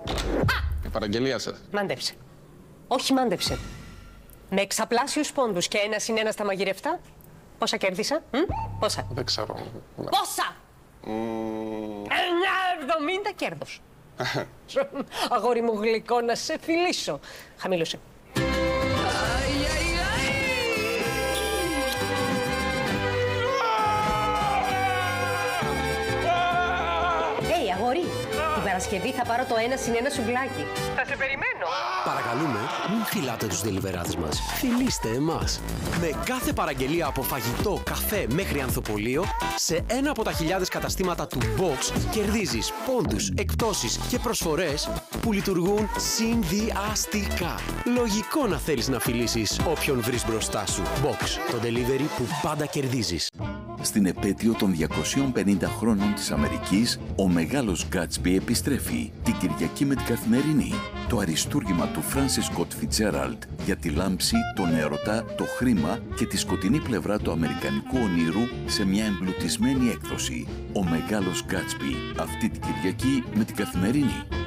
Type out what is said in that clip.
Η παραγγελία σας. Μάντεψε. Όχι, μάντεψε. Με εξαπλάσιους πόντους και 1+1 στα μαγειρευτά. Πόσα κέρδισα, πόσα. Δεν ξέρω. Πόσα! 9,70 κέρδος. Αγόρι μου γλυκό, να σε φιλήσω. Χαμήλωσε. Αγόρι, την Παρασκευή θα πάρω το 1+1 σουβλάκι. Θα σε περιμένω. Παρακαλούμε, μην φιλάτε τους deliverάδες μας. Φιλήστε εμάς. Με κάθε παραγγελία από φαγητό, καφέ μέχρι ανθοπολείο, σε ένα από τα χιλιάδες καταστήματα του Box κερδίζεις πόντους, εκπτώσεις και προσφορές που λειτουργούν συνδυαστικά. Λογικό να θέλεις να φιλήσεις όποιον βρεις μπροστά σου. Box, το delivery που πάντα κερδίζεις. Στην επέτειο των 250 χρόνων της Αμερικής, ο μεγάλος Γκάτσμπι επιστρέφει την Κυριακή με την Καθημερινή. Το αριστούργημα του Φράνσις Σκοτ Φιτσέραλντ για τη λάμψη, τον έρωτα, το χρήμα και τη σκοτεινή πλευρά του αμερικανικού ονείρου σε μια εμπλουτισμένη έκδοση. Ο μεγάλος Γκάτσμπι, αυτή την Κυριακή με την Καθημερινή.